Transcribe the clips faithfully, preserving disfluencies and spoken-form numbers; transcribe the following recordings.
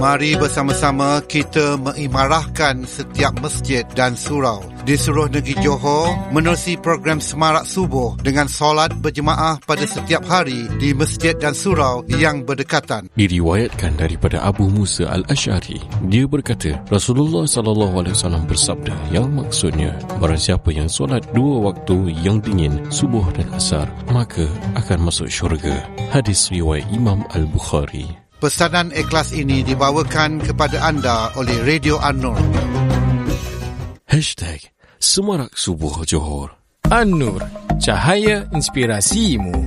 Mari bersama-sama kita mengimarahkan setiap masjid dan surau di seluruh negeri Johor menerusi program Semarak Subuh dengan solat berjemaah pada setiap hari di masjid dan surau yang berdekatan. Diriwayatkan daripada Abu Musa Al-Asy'ari, dia berkata, Rasulullah sallallahu alaihi wasallam bersabda, yang maksudnya, barang siapa yang solat dua waktu yang dingin, subuh dan asar, maka akan masuk syurga. Hadis riwayat Imam Al-Bukhari. Pesanan ikhlas ini dibawakan kepada anda oleh Radio An-Nur. Hashtag Semarak Subuh Johor. An-Nur, cahaya inspirasimu.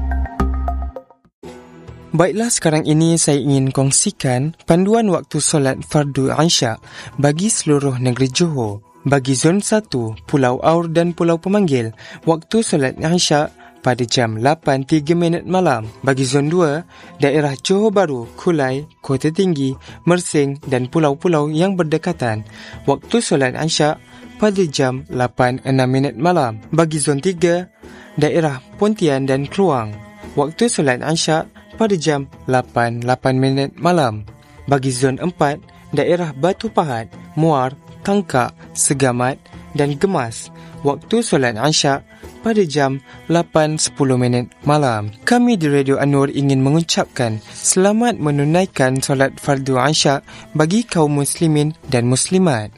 Baiklah, sekarang ini saya ingin kongsikan panduan waktu solat fardu Isyak bagi seluruh negeri Johor. Bagi zon satu, Pulau Aur dan Pulau Pemanggil, waktu solat Isyak pada jam lapan tiga minit malam. Bagi zon dua, daerah Johor Bahru, Kulai, Kota Tinggi, Mersing dan pulau-pulau yang berdekatan, waktu solat Isyak pada jam lapan enam minit malam. Bagi zon tiga, daerah Pontian dan Kluang, waktu solat Isyak pada jam lapan lapan minit malam. Bagi zon empat, daerah Batu Pahat, Muar, Tangkak, Segamat dan Gemas, waktu solat Isyak pada jam lapan sepuluh minit malam. Kami di Radio An-Nur ingin mengucapkan selamat menunaikan solat fardu Isyak bagi kaum muslimin dan muslimat.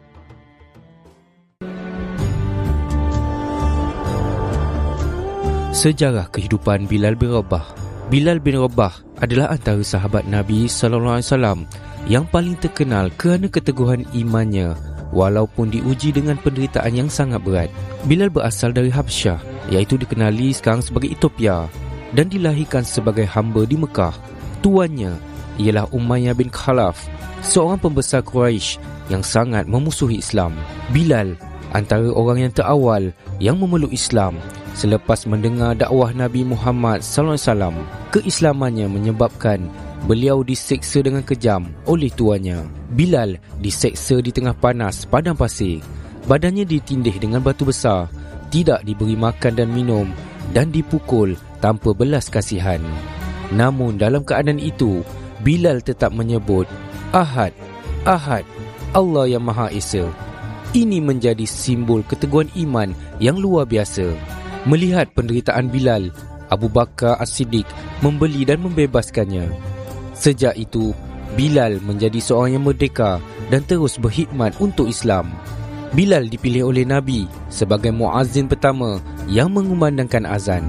Sejarah kehidupan Bilal bin Rabah. Bilal bin Rabah adalah antara sahabat Nabi sallallahu alaihi wasallam yang paling terkenal kerana keteguhan imannya walaupun diuji dengan penderitaan yang sangat berat. Bilal berasal dari Habsyah, iaitu dikenali sekarang sebagai Ethiopia, dan dilahirkan sebagai hamba di Mekah. Tuannya ialah Umayyah bin Khalaf, seorang pembesar Quraisy yang sangat memusuhi Islam. Bilal antara orang yang terawal yang memeluk Islam selepas mendengar dakwah Nabi Muhammad sallallahu alaihi wasallam. Keislamannya menyebabkan beliau diseksa dengan kejam oleh tuannya. Bilal diseksa di tengah panas padang pasir. Badannya ditindih dengan batu besar, tidak diberi makan dan minum, dan dipukul tanpa belas kasihan. Namun dalam keadaan itu, Bilal tetap menyebut, Ahad, Ahad, Allah yang Maha Esa. Ini menjadi simbol keteguhan iman yang luar biasa. Melihat penderitaan Bilal, Abu Bakar As-Siddiq membeli dan membebaskannya. Sejak itu, Bilal menjadi seorang yang merdeka dan terus berkhidmat untuk Islam. Bilal dipilih oleh Nabi sebagai muazzin pertama yang mengumandangkan azan.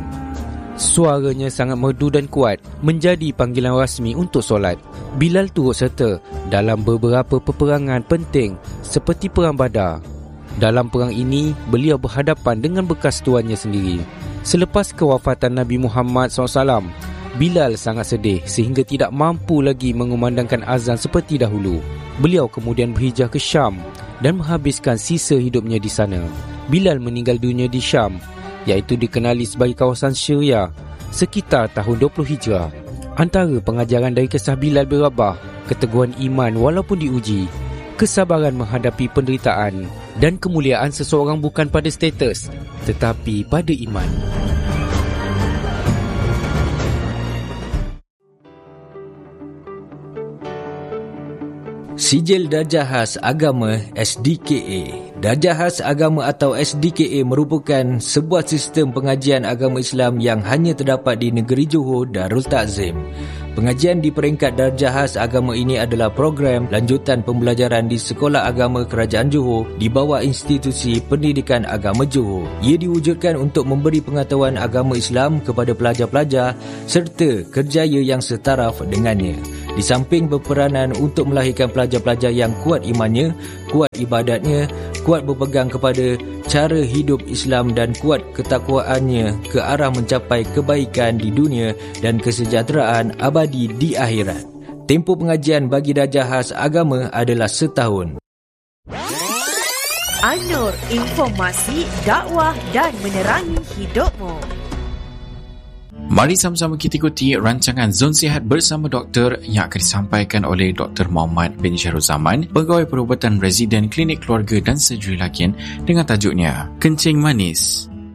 Suaranya sangat merdu dan kuat, menjadi panggilan rasmi untuk solat. Bilal turut serta dalam beberapa peperangan penting seperti Perang Badar. Dalam perang ini, beliau berhadapan dengan bekas tuannya sendiri. Selepas kewafatan Nabi Muhammad sallallahu alaihi wasallam, Bilal sangat sedih sehingga tidak mampu lagi mengumandangkan azan seperti dahulu. Beliau kemudian berhijrah ke Syam dan menghabiskan sisa hidupnya di sana. Bilal meninggal dunia di Syam, iaitu dikenali sebagai kawasan Syria, sekitar tahun dua puluh Hijrah. Antara pengajaran dari kisah Bilal bin Rabah, keteguhan iman walaupun diuji, kesabaran menghadapi penderitaan, dan kemuliaan seseorang bukan pada status tetapi pada iman. Sijil Darjah Khas Agama S D K A. Darjah Khas Agama atau S D K A merupakan sebuah sistem pengajian agama Islam yang hanya terdapat di negeri Johor Darul Ta'zim. Pengajian di peringkat Darjah Khas Agama ini adalah program lanjutan pembelajaran di Sekolah Agama Kerajaan Johor di bawah Institusi Pendidikan Agama Johor. Ia diwujudkan untuk memberi pengetahuan agama Islam kepada pelajar-pelajar serta kerjaya yang setaraf dengannya. Di samping berperanan untuk melahirkan pelajar-pelajar yang kuat imannya, kuat ibadatnya, kuat berpegang kepada cara hidup Islam dan kuat ketakwaannya ke arah mencapai kebaikan di dunia dan kesejahteraan abadi di akhirat. Tempoh pengajian bagi Darjah Khas Agama adalah setahun. An-Nur, informasi, dakwah dan menerangi hidupmu. Mari sama-sama kita ikuti rancangan Zon Sihat bersama doktor yang akan disampaikan oleh Doktor Muhammad bin Syahrul Zaman, pegawai perubatan residen Klinik Keluarga dan Serjuri Lakin, dengan tajuknya Kencing Manis.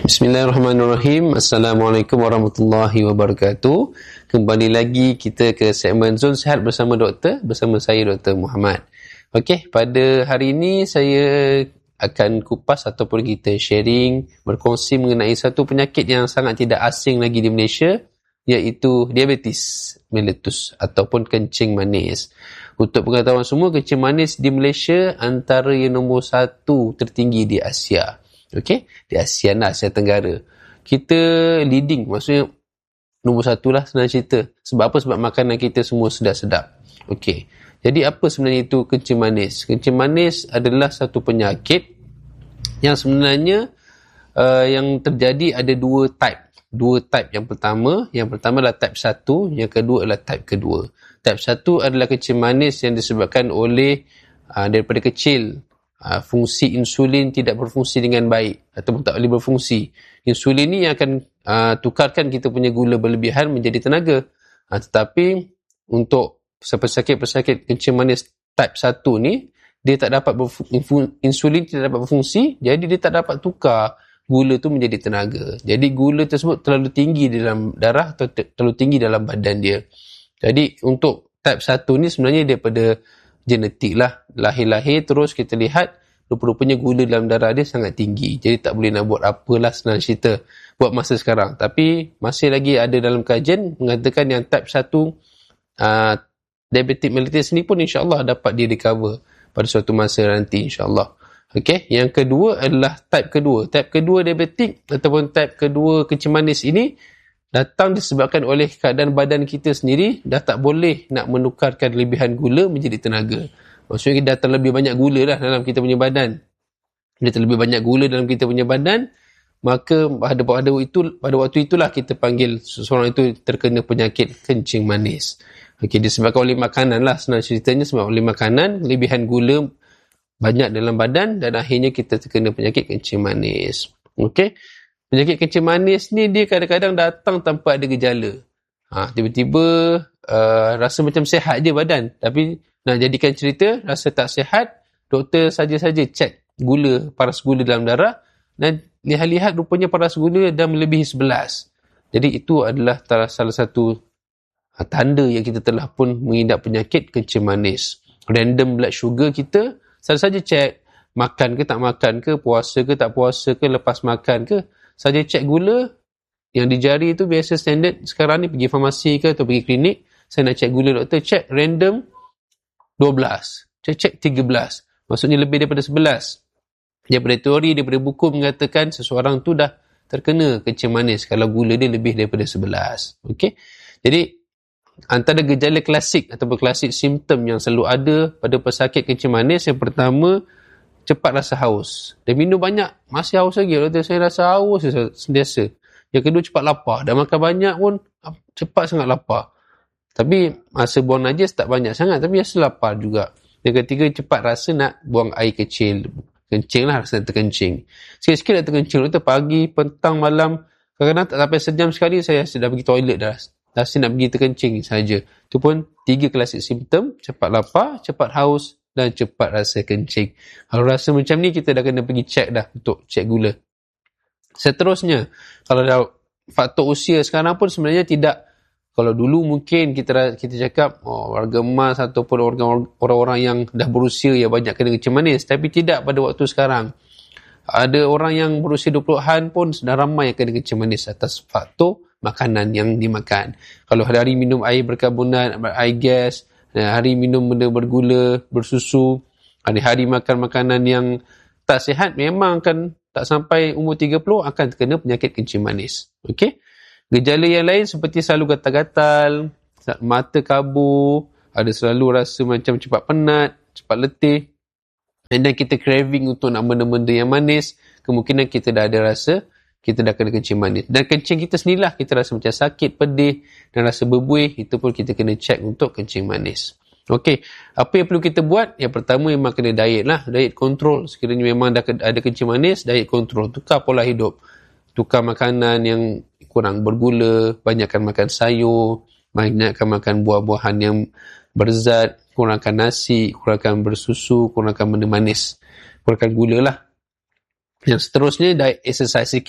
Bismillahirrahmanirrahim. Assalamualaikum warahmatullahi wabarakatuh. Kembali lagi kita ke segmen Zon Sihat bersama doktor, bersama saya Doktor Muhammad. Okey, pada hari ini saya akan kupas ataupun kita sharing, berkongsi mengenai satu penyakit yang sangat tidak asing lagi di Malaysia, iaitu diabetes mellitus ataupun kencing manis. Untuk pengetahuan semua, kencing manis di Malaysia antara yang nombor satu tertinggi di Asia. Okey, di Asia lah, Asia Tenggara. Kita leading, maksudnya nombor satu lah senang cerita. Sebab apa? Sebab makanan kita semua sedap-sedap. Okey, jadi apa sebenarnya itu kencing manis? Kencing manis adalah satu penyakit yang sebenarnya uh, yang terjadi ada dua type. Dua type. Yang pertama, yang pertama adalah type satu, yang kedua adalah type kedua. Type satu adalah kencing manis yang disebabkan oleh uh, daripada kecil uh, fungsi insulin tidak berfungsi dengan baik ataupun tak boleh berfungsi. Insulin ni yang akan uh, tukarkan kita punya gula berlebihan menjadi tenaga. Uh, tetapi untuk pesakit-pesakit kencing manis type satu ni, dia tak dapat berfu- insulin tidak dapat berfungsi, jadi dia tak dapat tukar gula tu menjadi tenaga. Jadi gula tersebut terlalu tinggi dalam darah atau terlalu tinggi dalam badan dia. Jadi untuk type satu ni sebenarnya daripada genetik lah. Lahir-lahir terus kita lihat rupa-rupanya gula dalam darah dia sangat tinggi. Jadi tak boleh nak buat apalah senang cerita buat masa sekarang. Tapi masih lagi ada dalam kajian mengatakan yang type satu uh, diabetic mellitus ni pun insyaAllah dapat di recover pada suatu masa nanti insyaAllah. Okey, yang kedua adalah type kedua. Type kedua diabetik ataupun type kedua kencing manis ini datang disebabkan oleh keadaan badan kita sendiri dah tak boleh nak menukarkan lebihan gula menjadi tenaga. Maksudnya dah terlebih banyak gula lah dalam kita punya badan. Dah terlebih banyak gula dalam kita punya badan, maka pada pada itu pada waktu itulah kita panggil seseorang itu terkena penyakit kencing manis. Okey, disebabkan oleh makanan lah senang ceritanya, sebab oleh makanan lebihan gula banyak dalam badan dan akhirnya kita terkena penyakit kencing manis. Okey. Penyakit kencing manis ni dia kadang-kadang datang tanpa ada gejala. Ha, tiba-tiba uh, rasa macam sihat je badan. Tapi nak jadikan cerita, rasa tak sihat, doktor saja-saja cek gula, paras gula dalam darah dan lihat-lihat rupanya paras gula dah melebihi sebelas. Jadi itu adalah salah satu uh, tanda yang kita telah pun mengidap penyakit kencing manis. Random blood sugar kita, saja-saja cek makan ke tak makan ke, puasa ke tak puasa ke, lepas makan ke, saja cek gula yang di jari itu biasa standard. Sekarang ni pergi farmasi ke atau pergi klinik, saya nak cek gula, doktor cek random dua belas, cek-cek tiga belas, maksudnya lebih daripada sebelas. Daripada teori, daripada buku mengatakan seseorang tu dah terkena kencing manis kalau gula dia lebih daripada sebelas. Okey, jadi antara gejala klasik ataupun klasik simptom yang selalu ada pada pesakit kencing manis, yang pertama, cepat rasa haus. Dia minum banyak, masih haus lagi. Doktor, saya rasa haus sentiasa. Yang kedua, cepat lapar. Dah makan banyak pun, cepat sangat lapar. Tapi masa buang najis tak banyak sangat, tapi rasa lapar juga. Yang ketiga, cepat rasa nak buang air kecil. Kencing lah, rasa nak terkencing. Sikit-sikit nak terkencing. Doktor, pagi, petang, malam, kadang-kadang tak sampai sejam sekali, saya dah pergi toilet dah. Rasa nak pergi terkencing saja. Itu pun tiga klasik simptom, cepat lapar, cepat haus dan cepat rasa kencing. Kalau rasa macam ni, kita dah kena pergi cek dah untuk cek gula. Seterusnya, kalau dah faktor usia sekarang pun sebenarnya tidak. Kalau dulu mungkin kita kita cakap oh, warga emas ataupun orang-orang yang dah berusia yang banyak kena kencing manis. Tapi tidak pada waktu sekarang. Ada orang yang berusia dua puluhan pun sudah ramai yang kena kencing manis atas faktor makanan yang dimakan. Kalau hari minum air berkarbonat, air gas, hari minum benda bergula, bersusu, hari-hari makan makanan yang tak sihat, memang akan tak sampai umur tiga puluh akan terkena penyakit kencing manis. Okey. Gejala yang lain seperti selalu gatal-gatal, mata kabur, ada selalu rasa macam cepat penat, cepat letih, dan kita craving untuk nak benda-benda yang manis, kemungkinan kita dah ada rasa kita dah kena kencing manis. Dan kencing kita sendirilah kita rasa macam sakit, pedih dan rasa berbuih, itu pun kita kena cek untuk kencing manis. Okey, apa yang perlu kita buat? Yang pertama memang kena diet lah, diet control. Sekiranya memang dah ada kencing manis, diet control, tukar pola hidup, tukar makanan yang kurang bergula, banyakkan makan sayur, banyakkan makan buah-buahan yang berzat, kurangkan nasi, kurangkan bersusu, kurangkan benda manis, kurangkan gula lah. Yang seterusnya, diet exercise sikit lah.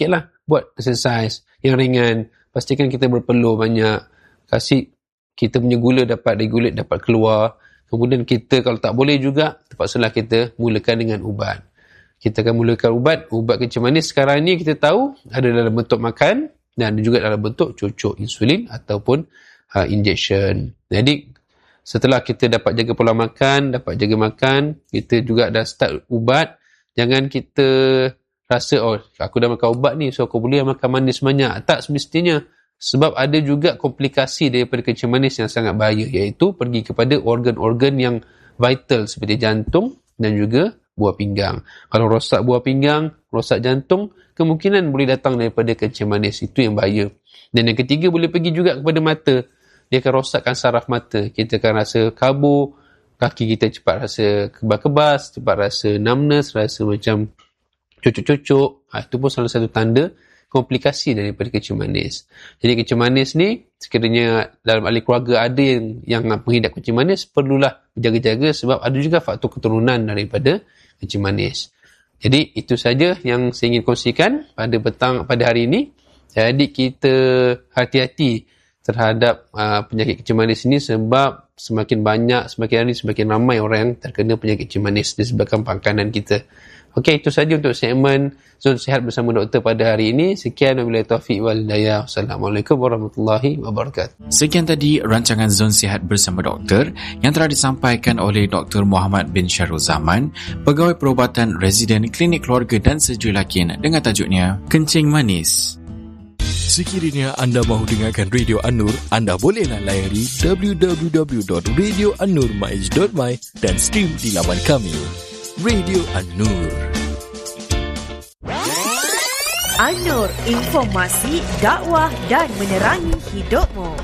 buat exercise yang ringan. Pastikan kita berpeluh banyak. Kasih kita punya gula dapat regulate, dapat keluar. Kemudian kita kalau tak boleh juga, terpaksalah kita mulakan dengan ubat. Kita akan mulakan ubat. Ubat kencing manis sekarang ni kita tahu ada dalam bentuk makan dan ada juga dalam bentuk cucuk insulin ataupun uh, injection. Jadi setelah kita dapat jaga pola makan, dapat jaga makan, kita juga dah start ubat. Jangan kita rasa, oh aku dah makan ubat ni, so aku boleh makan manis banyak. Tak semestinya. Sebab ada juga komplikasi daripada kencing manis yang sangat bahaya, iaitu pergi kepada organ-organ yang vital seperti jantung dan juga buah pinggang. Kalau rosak buah pinggang, rosak jantung, kemungkinan boleh datang daripada kencing manis. Itu yang bahaya. Dan yang ketiga, boleh pergi juga kepada mata. Dia akan rosakkan saraf mata. Kita akan rasa kabur, kaki kita cepat rasa kebas-kebas, cepat rasa numbness, rasa macam cucuk-cucuk. Ha, itu pun salah satu tanda komplikasi daripada kencing manis. Jadi kencing manis ni, sekiranya dalam ahli keluarga ada yang, yang menghidap kencing manis, perlulah jaga-jaga sebab ada juga faktor keturunan daripada kencing manis. Jadi itu saja yang saya ingin kongsikan pada petang pada hari ini. Jadi kita hati-hati terhadap uh, penyakit kencing manis ini sebab semakin banyak, semakin hari semakin ramai orang yang terkena penyakit kencing manis disebabkan makanan kita. Okey, itu saja untuk segmen Zon Sihat bersama doktor pada hari ini. Sekian, wabillahi taufiq wal hidayah. Assalamualaikum warahmatullahi wabarakatuh. Sekian tadi rancangan Zon Sihat bersama doktor yang telah disampaikan oleh Doktor Muhammad bin Syahrul Zaman, pegawai perubatan residen Klinik Keluarga dan Serjui Lakin dengan tajuknya Kencing Manis. Sekiranya anda mahu dengarkan Radio An-Nur, anda bolehlah layari w w w dot radio an nur maiz dot my dan stream di laman kami. Radio An-Nur. An-Nur, informasi, dakwah dan menerangi hidupmu.